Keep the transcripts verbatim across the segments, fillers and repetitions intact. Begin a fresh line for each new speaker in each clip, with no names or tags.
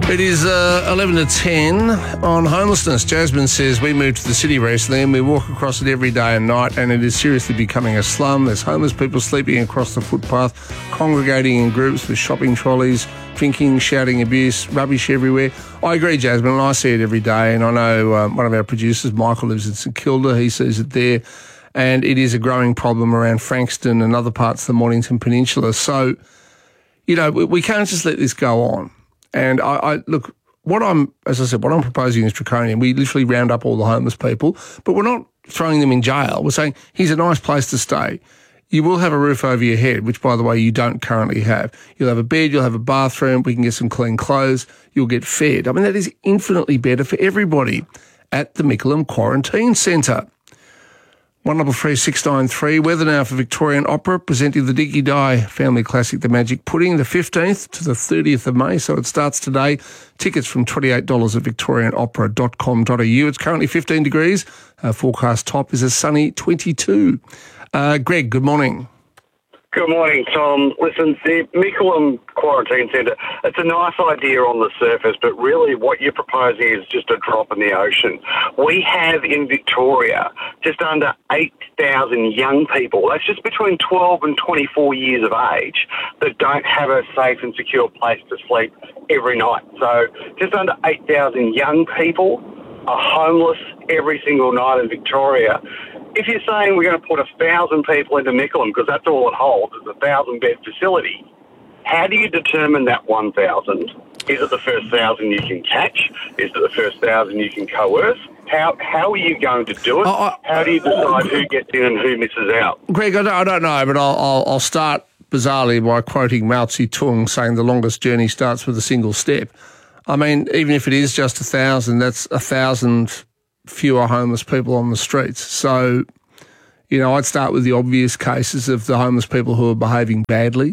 It is uh, eleven to ten on homelessness. Jasmine says, we moved to the city recently and we walk across it every day and night, and it is seriously becoming a slum. There's homeless people sleeping across the footpath, congregating in groups with shopping trolleys, drinking, shouting abuse, rubbish everywhere. I agree, Jasmine, and I see it every day. And I know um, one of our producers, Michael, lives in St Kilda. He sees it there. And it is a growing problem around Frankston and other parts of the Mornington Peninsula. So, you know, we, we can't just let this go on. And I, I look, what I'm, as I said, what I'm proposing is draconian. We literally round up all the homeless people, but we're not throwing them in jail. We're saying, here's a nice place to stay. You will have a roof over your head, which, by the way, you don't currently have. You'll have a bed, you'll have a bathroom, we can get some clean clothes, you'll get fed. I mean, that is infinitely better for everybody at the Mickleham Quarantine Centre. one double three six nine three, weather now for Victorian Opera, presenting the Dicky Dye family classic, The Magic Pudding, the fifteenth to the thirtieth of May, so it starts today. Tickets from twenty-eight dollars at victorian opera dot com dot a u. It's currently fifteen degrees. Our forecast top is a sunny twenty-two. Uh, Greg, good morning.
Good morning, Tom. Listen, the Mickleham Quarantine Centre, it's a nice idea on the surface, but really what you're proposing is just a drop in the ocean. We have in Victoria just under eight thousand young people, that's just between twelve and twenty-four years of age, that don't have a safe and secure place to sleep every night. So just under eight thousand young people are homeless every single night in Victoria. If you're saying we're going to put a thousand people into Mickleham, because that's all it holds, is a thousand bed facility, how do you determine that one thousand? Is it the first thousand you can catch? Is it the first thousand you can coerce? How how are you going to do it?
Oh, I,
how do you decide who gets in and who misses out?
Greg, I don't, I don't know, but I'll, I'll, I'll start bizarrely by quoting Mao Zedong saying the longest journey starts with a single step. I mean, even if it is just a thousand, that's a thousand fewer homeless people on the streets. So, you know, I'd start with the obvious cases of the homeless people who are behaving badly.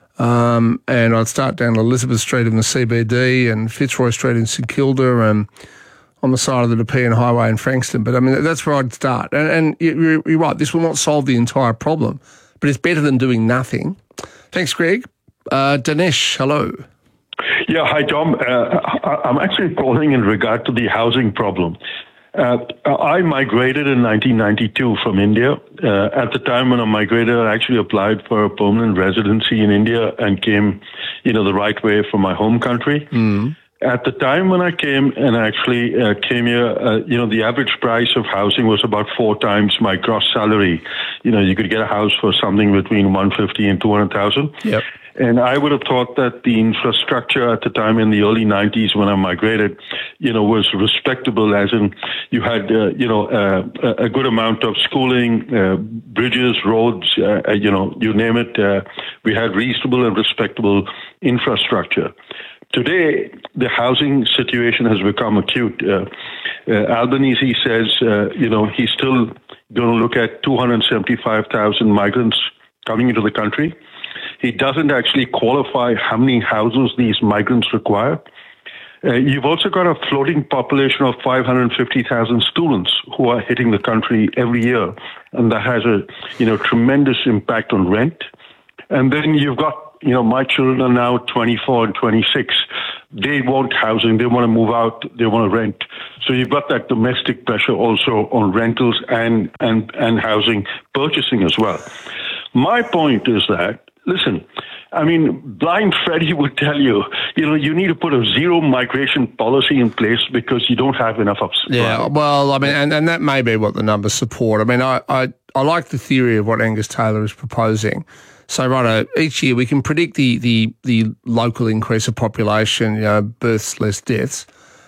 Um, and I'd start down Elizabeth Street in the C B D and Fitzroy Street in St Kilda and on the side of the Nepean Highway in Frankston. But, I mean, that's where I'd start. And, and you're, you're right, this will not solve the entire problem, but it's better than doing nothing. Thanks, Greg. Uh, Dinesh, hello.
Yeah, hi, Tom. Uh, I'm actually calling in regard to the housing problem. Uh, I migrated in nineteen ninety-two from India. Uh, at the time when I migrated, I actually applied for a permanent residency in India and came, you know, the right way from my home country. Mm. At the time when I came and actually uh, came here, uh, you know, the average price of housing was about four times my gross salary. You know, you could get a house for something between one hundred fifty and two hundred thousand. Yep. And I would have thought that the infrastructure at the time in the early nineties when I migrated, you know, was respectable, as in you had, uh, you know, uh, a good amount of schooling, uh, bridges, roads, uh, you know, you name it. Uh, we had reasonable and respectable infrastructure. Today, the housing situation has become acute. Uh, uh, Albanese says, uh, you know, he's still going to look at two hundred seventy-five thousand migrants coming into the country. He doesn't actually qualify how many houses these migrants require. Uh, you've also got a floating population of five hundred fifty thousand students who are hitting the country every year, and that has a, you know, tremendous impact on rent. And then you've got, you know, my children are now twenty-four and twenty-six. They want housing. They want to move out. They want to rent. So you've got that domestic pressure also on rentals and, and, and housing purchasing as well. My point is that, listen, I mean, Blind Freddie would tell you, you know, you need to put a zero migration policy in place because you don't have enough of supply.
Yeah, well, I mean, and, and that may be what the numbers support. I mean, I, I, I like the theory of what Angus Taylor is proposing. So, right, each year we can predict the, the, the local increase of population, you know, births, less deaths,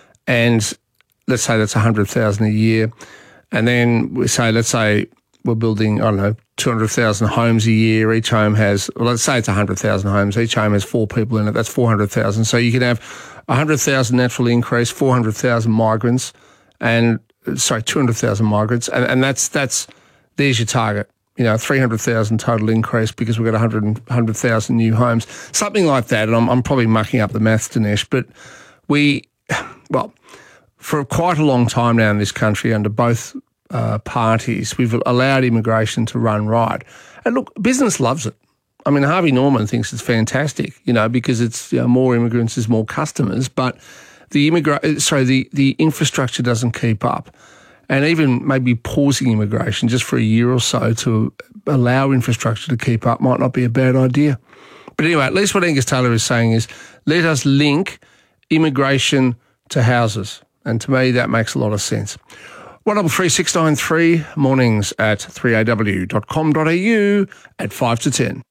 and let's say that's one hundred thousand a year. And then we say, let's say we're building, I don't know, two hundred thousand homes a year. Each home has, well, let's say it's one hundred thousand homes. Each home has four people in it. That's four hundred thousand. So you can have one hundred thousand natural increase, four hundred thousand migrants, and, sorry, two hundred thousand migrants. And, and that's, that's, there's your target. You know, three hundred thousand total increase because we've got one hundred, one hundred thousand new homes. Something like that. And I'm, I'm probably mucking up the maths, Dinesh, but we, well, for quite a long time now in this country under both uh, parties, we've allowed immigration to run riot. And look, business loves it. I mean, Harvey Norman thinks it's fantastic, you know, because it's, you know, more immigrants is more customers, but the immigra- sorry, the, the infrastructure doesn't keep up. And even maybe pausing immigration just for a year or so to allow infrastructure to keep up might not be a bad idea. But anyway, at least what Angus Taylor is saying is, let us link immigration to houses. And to me, that makes a lot of sense. one double three six nine three, mornings at three a w dot com dot a u at five to ten.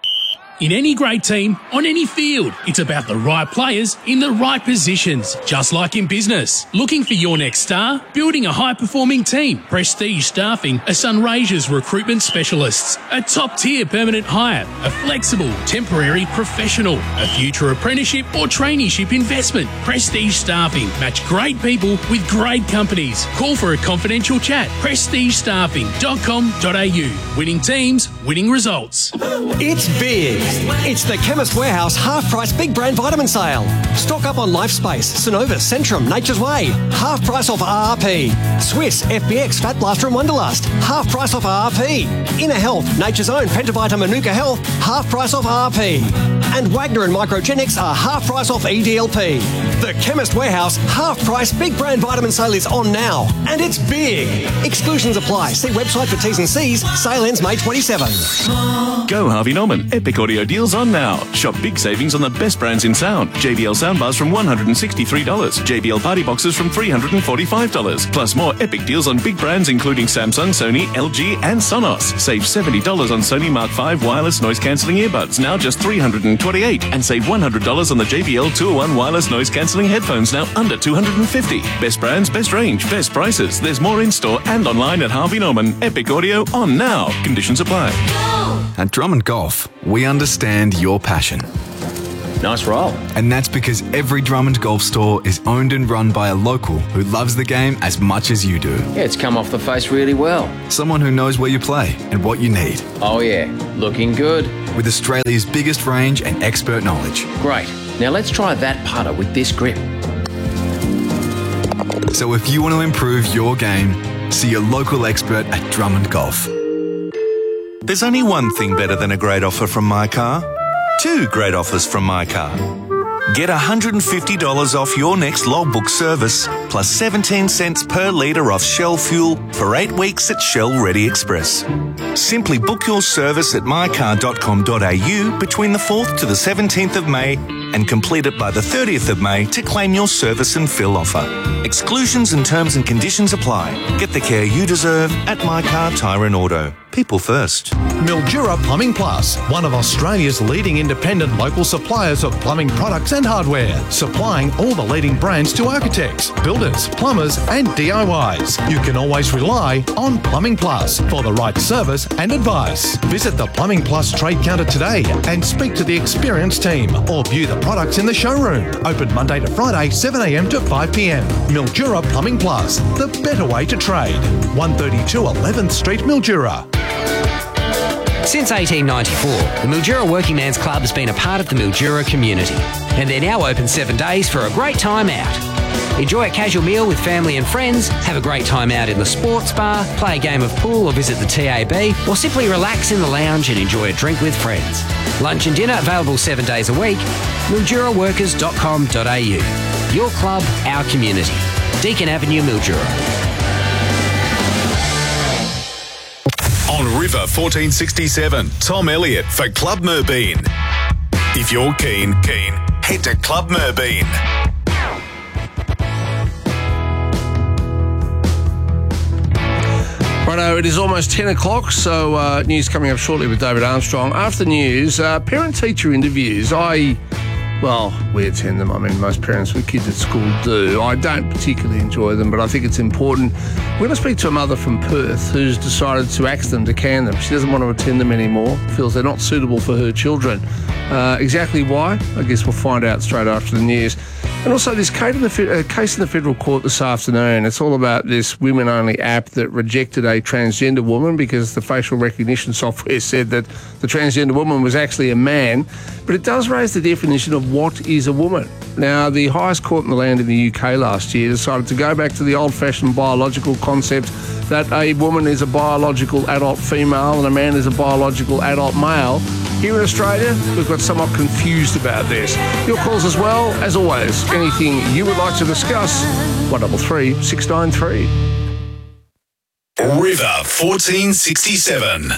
In any great team, on any field, it's about the right players in the right positions. Just like in business. Looking for your next star? Building a high-performing team. Prestige Staffing are Sunraysia's recruitment specialists. A top-tier permanent hire. A flexible, temporary professional. A future apprenticeship or traineeship investment. Prestige Staffing. Match great people with great companies. Call for a confidential chat. prestige staffing dot com dot a u. Winning teams, winning results.
It's big. It's the Chemist Warehouse half-price big brand vitamin sale. Stock up on LifeSpace, Synovus, Centrum, Nature's Way. Half price off R R P. Swiss, F B X, Fat Blaster and Wonderlust. Half price off R R P. Inner Health, Nature's Own, Pentavita Manuka Health. Half price off R R P. And Wagner and Microgenics are half price off E D L P. The Chemist Warehouse half-price big brand vitamin sale is on now. And it's big. Exclusions apply. See website for T's and C's. Sale ends May twenty-seventh.
Go Harvey Norman. Epic Audio deals on now. Shop big savings on the best brands in sound. J B L soundbars from one hundred sixty-three dollars. J B L party boxes from three hundred forty-five dollars. Plus more epic deals on big brands including Samsung, Sony, L G and Sonos. Save seventy dollars on Sony Mark five wireless noise cancelling earbuds, now just three hundred twenty-eight dollars. And save one hundred dollars on the J B L two oh one wireless noise cancelling headphones, now under two hundred fifty dollars. Best brands, best range, best prices. There's more in store and online at Harvey Norman. Epic Audio on now. Conditions apply.
At Drummond Golf, we understand your passion.
Nice roll.
And that's because every Drummond Golf store is owned and run by a local who loves the game as much as you do.
Yeah, it's come off the face really well.
Someone who knows where you play and what you need.
Oh yeah, looking good.
With Australia's biggest range and expert knowledge.
Great. Now let's try that putter with this grip.
So if you want to improve your game, see your local expert at Drummond Golf.
There's only one thing better than a great offer from My Car. Two great offers from My Car. Get one hundred fifty dollars off your next logbook service, plus seventeen cents per litre off Shell fuel for eight weeks at Shell Ready Express. Simply book your service at my car dot com dot a u between the fourth to the seventeenth of May and complete it by the thirtieth of May to claim your service and fill offer. Exclusions and terms and conditions apply. Get the care you deserve at My Car Tyre and Auto. People first.
Mildura Plumbing Plus, one of Australia's leading independent local suppliers of plumbing products and hardware, supplying all the leading brands to architects, builders, plumbers and D I Ys. You can always rely on Plumbing Plus for the right service and advice. Visit the Plumbing Plus trade counter today and speak to the experienced team or view the products in the showroom. Open Monday to Friday, seven a m to five p m. Mildura Plumbing Plus, the better way to trade. one thirty-two eleventh Street, Mildura.
Since eighteen ninety-four, the Mildura Working Man's Club has been a part of the Mildura community, and they're now open seven days for a great time out. Enjoy a casual meal with family and friends, have a great time out in the sports bar, play a game of pool or visit the T A B, or simply relax in the lounge and enjoy a drink with friends. Lunch and dinner available seven days a week. mildura workers dot com dot a u. Your club, our community. Deakin Avenue, Mildura.
On River fourteen sixty-seven, Tom Elliott for Club Merbeen. If you're keen, keen, head to Club Merbeen.
Righto, it is almost ten o'clock, so uh, news coming up shortly with David Armstrong. After the news, uh, parent-teacher interviews. I, well, we attend them. I mean, most parents with kids at school do. I don't particularly enjoy them, but I think it's important. We're going to speak to a mother from Perth who's decided to axe them, to can them. She doesn't want to attend them anymore, feels they're not suitable for her children. Uh, exactly why? I guess we'll find out straight after the news. And also this case in, the, uh, case in the federal court this afternoon. It's all about this women-only app that rejected a transgender woman because the facial recognition software said that the transgender woman was actually a man. But it does raise the definition of what is a woman. Now, the highest court in the land in the U K last year decided to go back to the old-fashioned biological concept that a woman is a biological adult female and a man is a biological adult male, Here in Australia, we've got somewhat confused about this. Your calls as well, as always. Anything you would like to discuss, one double three six nine three.
River fourteen sixty-seven.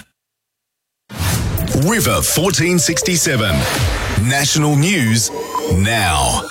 River fourteen sixty-seven. National news now.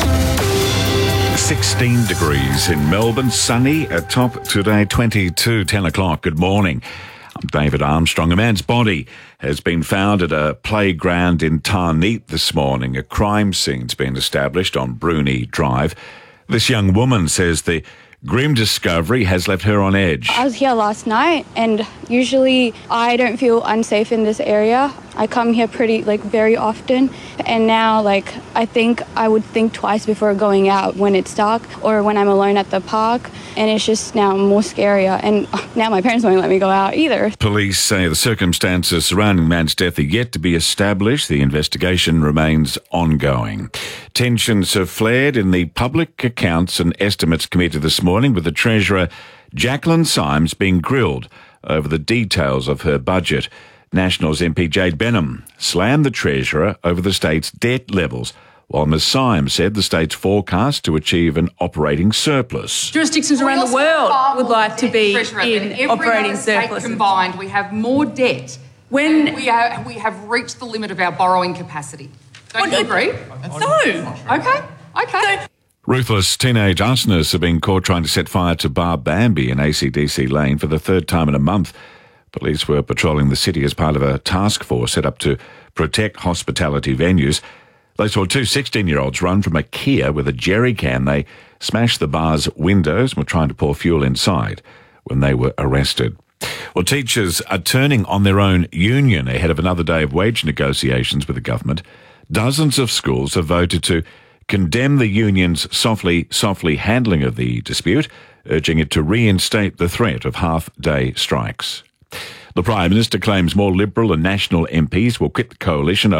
sixteen degrees in Melbourne, sunny, at top today, twenty-two, ten o'clock. Good morning. I'm David Armstrong. A man's body has been found at a playground in Tarneet this morning. A crime scene's been established on Bruni Drive. This young woman says the grim discovery has left her on edge.
I was here last night, and usually I don't feel unsafe in this area. I come here pretty, like, very often, and now, like, I think I would think twice before going out when it's dark or when I'm alone at the park, and it's just now more scarier, and now my parents won't let me go out either.
Police say the circumstances surrounding the man's death are yet to be established. The investigation remains ongoing. Tensions have flared in the Public Accounts and Estimates Committee this morning, with the Treasurer Jacqueline Symes being grilled over the details of her budget. Nationals M P Jade Benham slammed the Treasurer over the state's debt levels, while Miz Symes said the state's forecast to achieve an operating surplus.
Jurisdictions around the world would like to be in operating surplus.
Combined, we have more debt when we, are, we have reached the limit of our borrowing capacity. Don't you agree?
No.
Okay, okay.
Ruthless teenage arsonists have been caught trying to set fire to Bar Bambi in A C D C Lane for the third time in a month. Police were patrolling the city as part of a task force set up to protect hospitality venues. They saw two sixteen-year-olds run from a Kia with a jerry can. They smashed the bar's windows and were trying to pour fuel inside when they were arrested. Well, teachers are turning on their own union ahead of another day of wage negotiations with the government. Dozens of schools have voted to condemn the union's softly, softly handling of the dispute, urging it to reinstate the threat of half-day strikes. The Prime Minister claims more Liberal and National M Ps will quit the coalition